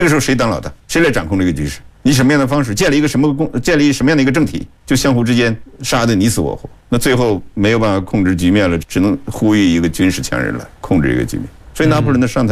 这个时候谁当老大？谁来掌控这个局势？你什么样的方式建立什么样的一个政体，就相互之间杀得你死我活。那最后没有办法控制局面了，只能呼吁一个军事强人来控制这个局面。所以拿破仑的上台。